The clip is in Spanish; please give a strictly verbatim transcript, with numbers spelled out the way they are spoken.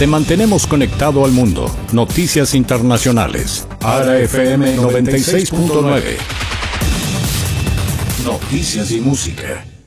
Te mantenemos conectado al mundo. Noticias internacionales. Ara F M noventa y seis punto nueve. Noticias y música.